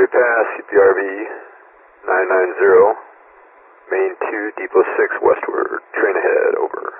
pass, CPRV 990, main 2, depot 6 westward, train ahead, over.